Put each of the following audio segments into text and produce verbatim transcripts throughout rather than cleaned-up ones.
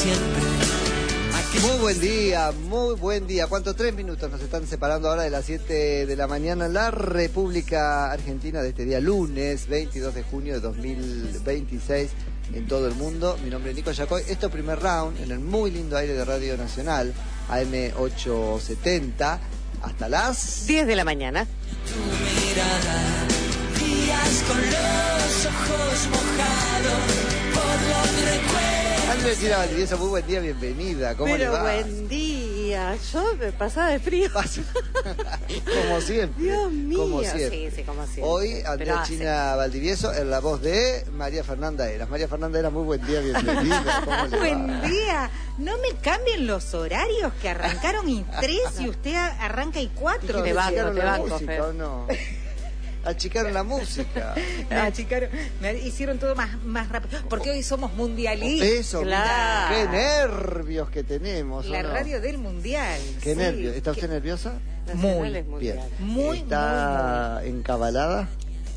siempre. Muy buen día, muy buen día. ¿Cuántos? Tres minutos nos están separando ahora de las siete de la mañana en la República Argentina de este día lunes veintidós de junio de dos mil veintiséis en todo el mundo. Mi nombre es Nico Yacoy. Esto es Primer Round en el muy lindo aire de Radio Nacional A M ochocientos setenta hasta las diez de la mañana. Tu mirada, días con los ojos mojados por los recuerdos. Andresina Valdivieso, muy buen día, bienvenida. ¿Cómo Pero le va? buen día. Yo me pasaba de frío. Como siempre. Dios mío. Como siempre. Sí, sí, como siempre. Hoy, Andresina Valdivieso, en la voz de María Fernanda Eras. María Fernanda Eras, muy buen día, bienvenida. ¿Cómo le va? Buen día. No me cambien los horarios, que arrancaron y tres y usted arranca y cuatro. Te banco, ¿Achicaron te la banco, música Fer. o no? Achicaron la música. Me achicaron, me hicieron todo más, más rápido. Porque hoy somos mundialistas. Eso, Claro. qué nervios que tenemos. ¿o La no? radio del mundial. Qué Sí. nervios. ¿Está usted nerviosa? Nacionales Muy Bien. mundiales. Muy, ¿Está encabalada?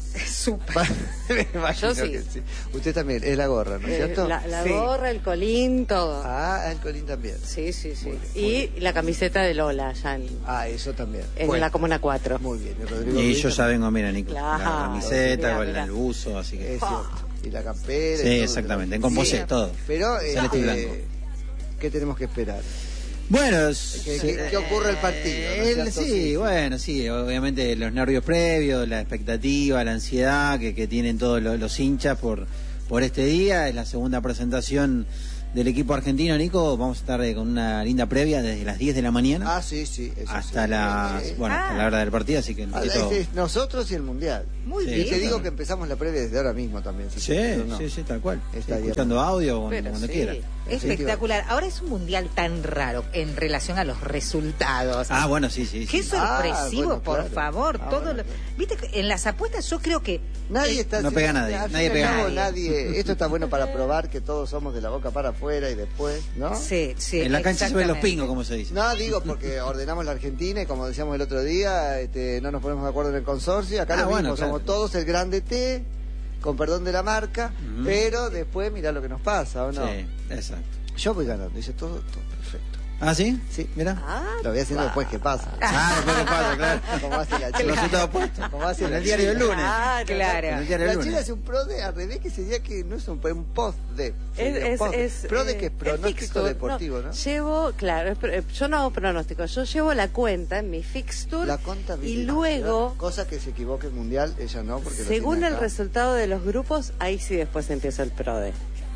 Súper. Me imagino Yo sí. que sí. Usted también, es la gorra, ¿no es Eh, cierto? La, la Sí. gorra, el colín, todo. Ah, el colín también. Sí, sí, sí. Muy bien, muy Y la camiseta de Lola, allá en, Ah, eso también. en Bueno, la Comuna cuatro. muy bien. Y, Rodrigo Y Ruiz yo ya también. vengo, mira, Nico, Claro. la camiseta, Mirá, con mirá. el buzo, así que... Es cierto. Y la campera. y Sí, todo. exactamente, en composé, Sí. todo. Pero, Celeste y eh, blanco. ¿qué tenemos que esperar? Bueno, es- ¿Qué, qué- qué ocurre el partido? ¿no es el- cierto? sí, bueno, sí, obviamente los nervios previos, la expectativa, la ansiedad que, que tienen todos los, los hinchas por, por este día. Es la segunda presentación del equipo argentino, Nico. Vamos a estar eh, con una linda previa desde las diez de la mañana Ah, sí, sí. Eso hasta sí. las, Eh, bueno, hasta Ah. la hora del partido, así que ah, esto- es- es nosotros y el Mundial. Muy Sí, Y bien. te sí. digo que empezamos la previa desde ahora mismo también. Si Sí, quieres, ¿no? sí, sí, tal cual. Está Sí, bien. escuchando audio cuando, Pero cuando sí. quiera. Espectacular. Ahora es un mundial tan raro en relación a los resultados. Ah, bueno, sí, sí. Qué sí. sorpresivo, Ah, bueno, por claro. favor. Ah, todo bueno, lo- claro. Viste, que en las apuestas yo creo que Nadie eh, está No pega nadie, al fin nadie y al pega cabo, nadie. nadie. Esto está bueno para probar que todos somos de la boca para afuera y después, ¿no? Sí, sí, En la cancha se ven los exactamente. pingos, como se dice. No, digo porque ordenamos la Argentina y como decíamos el otro día, este, no nos ponemos de acuerdo en el consorcio. Acá Ah, lo mismo, bueno, claro. somos todos el grande T, con perdón de la marca, Ujú. pero después mirá lo que nos pasa, ¿o no? Sí, exacto. Yo voy ganando, dice todo, todo perfecto. ¿Ah, sí? Sí, Mira. Ah, lo voy haciendo después que pasa. Ah, después que pasa, claro. Como hace la El chica. resultado puesto. Como hace En la el diario del chica. lunes. claro. Claro. En el diario del La China lunes. hace un pro de al revés que sería que no es un, un post de. sería Es, post de. es, es, pro de eh, que es el pronóstico fixture. deportivo, ¿no? Llevo, claro, es pro- eh, yo no hago pronóstico, yo llevo la cuenta en mi fixture La contabilidad. y luego, Cosa que se equivoque el mundial, ella no, porque lo según tiene el acá. resultado de los grupos, ahí sí después empieza el PRODE.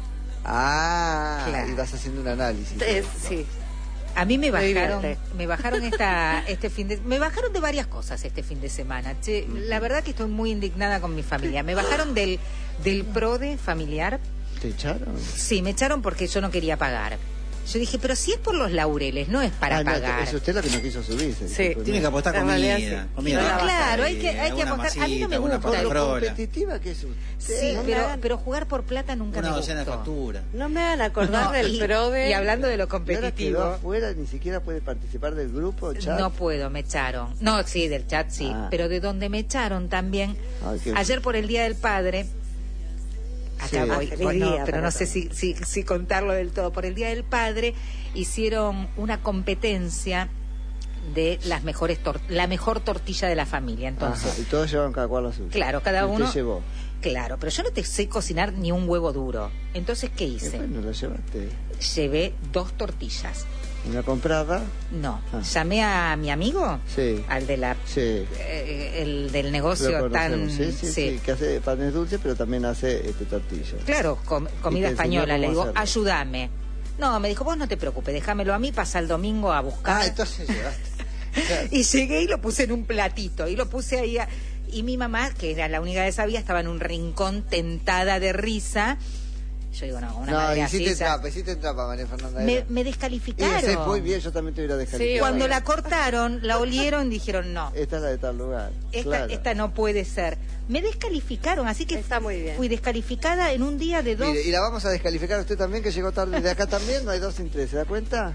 Ah, Claro. y vas haciendo un análisis. Es- sí. A mí me Me bajaron, divierte. me bajaron esta, este fin de, me bajaron de varias cosas este fin de semana. Che, la verdad que estoy muy indignada con mi familia. Me bajaron del, del PRODE familiar. ¿Te echaron? Sí, me echaron porque yo no quería pagar. Yo dije, pero si es por los laureles, no es para Ah, no, pagar. es usted la que no quiso subirse. Sí. disculpe, Tiene que ¿no? apostar En comida. realidad, sí. comida. No la vas a Claro, hay Sí, que, hay que alguna apostar. A mí no me masita, una gusta. Por lo Frola. competitiva que es usted. Sí, No me pero, hagan- pero jugar por plata nunca Una me docena de gustó. facturas. No me hagan acordar No, del y, PRODE. y hablando de lo Y ahora quedó competitivo, afuera, ni siquiera puede participar del grupo, chat. no puedo, me echaron. No, sí, del chat sí, Ah. pero de donde me echaron también. Ay, qué- Ayer por el Día del Padre, acá Sí. voy, Ah, feliz bueno, día pero para no sé si, si, si contarlo del todo. Por el Día del Padre hicieron una competencia de las mejores tor- la mejor tortilla de la familia. Entonces, Ajá, y todos llevan cada cual la suya. claro, cada Y usted uno. llevó. Claro, pero yo no te sé cocinar ni un huevo duro. Entonces, ¿qué Y hice? bueno, lo llevaste. Llevé dos tortillas. Una comprada. No, Ah. llamé a mi amigo, Sí. al de la Sí. eh, el del Lo negocio tan conocemos. Sí, sí, sí, que hace panes dulces, pero también hace este tortillas. claro, com- comida te enseñó española. Le cómo digo, hacerlo. ayúdame. No, me dijo, vos no te preocupes, déjamelo a mí, pasa el domingo a buscar. Ah, entonces llevaste. Claro. Y llegué y lo puse en un platito y lo puse ahí a- y mi mamá, que era la única que sabía, estaba en un rincón tentada de risa. Yo digo, no, una No, madre así hiciste ya- trampa, hiciste trampa, María Fernanda. me, era. me Y descalificaron. haces muy bien, yo también te hubiera descalificado. Sí, Cuando obvio. la cortaron, la olieron, dijeron no. Esta es la de tal lugar. Esta, claro. esta no puede ser. Me descalificaron, así que Está muy bien. fui descalificada en un día de dos. Mire, y la vamos a descalificar a usted también, que llegó tarde de acá también, no hay dos sin tres, ¿se da cuenta?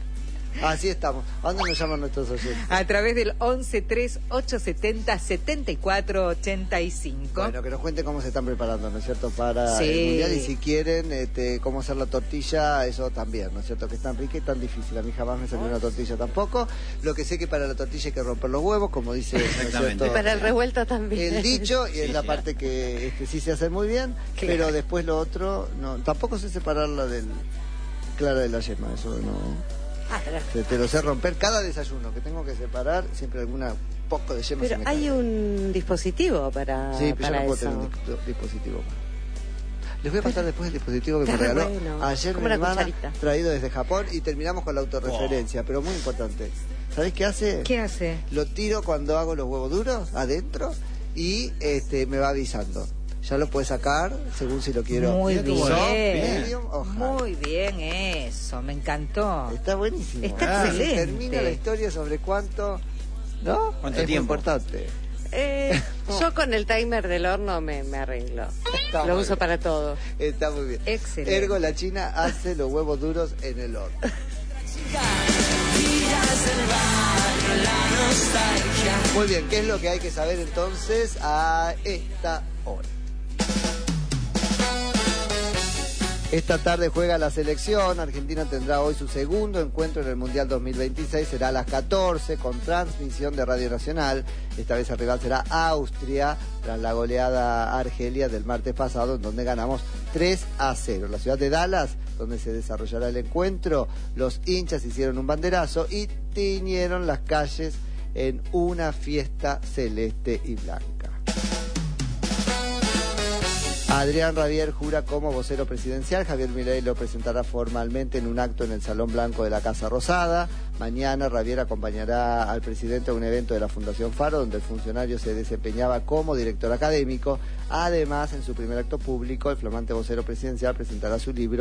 Así estamos. ¿A dónde nos llaman nuestros oyentes? A través del once tres ocho setenta setenta y cuatro ochenta y cinco. Bueno, que nos cuenten cómo se están preparando, ¿no es cierto? Para Sí. el Mundial, y si quieren, este, cómo hacer la tortilla, eso también, ¿no es cierto? Que es tan rica y tan difícil. A mí jamás me salió una tortilla tampoco. Lo que sé que para la tortilla hay que romper los huevos, como dice, ¿no es Exactamente. cierto? Y para el revuelto también. El dicho, y es Sí, la sí. parte que este, sí se hace muy bien, Claro. pero después lo otro, no, tampoco sé separarla del clara de la yema, eso no. Ah, pero- Te, te lo sé romper cada desayuno que tengo que separar, siempre alguna poco de yema se Pero me hay cae. un dispositivo para, Sí, pero yo para no puedo eso. tener un dis- dispositivo. Les voy a pasar después el dispositivo que me Está re regaló bueno. ayer Como mi una hermana, cucharita. traído desde Japón, y terminamos con la autorreferencia, pero muy importante. ¿Sabés qué hace? ¿Qué hace? Lo tiro cuando hago los huevos duros adentro y este me va avisando. Ya lo puedes sacar según si lo quiero. Muy Mira qué bien. bueno. Soft, medium o hard. Muy bien eso, me encantó. Está buenísimo. Está Ah, excelente. Termina la historia sobre cuánto, ¿no? ¿Cuánto es muy tiempo? importante. Eh, yo con el timer del horno me, me arreglo. Está Lo muy uso bien. para todo. Está muy bien. Excelente. Ergo, la China hace los huevos duros en el horno. Villas del barrio, la nostalgia. Muy bien, ¿qué es lo que hay que saber entonces a esta hora? Esta tarde juega la selección. Argentina tendrá hoy su segundo encuentro en el Mundial dos mil veintiséis. Será a las catorce con transmisión de Radio Nacional. Esta vez el rival será Austria, tras la goleada a Argelia del martes pasado, en donde ganamos tres a cero. En la ciudad de Dallas, donde se desarrollará el encuentro, los hinchas hicieron un banderazo y tiñeron las calles en una fiesta celeste y blanca. Adrián Rabier jura como vocero presidencial. Javier Milei lo presentará formalmente en un acto en el Salón Blanco de la Casa Rosada. Mañana Rabier acompañará al presidente a un evento de la Fundación Faro, donde el funcionario se desempeñaba como director académico. Además, en su primer acto público, el flamante vocero presidencial presentará su libro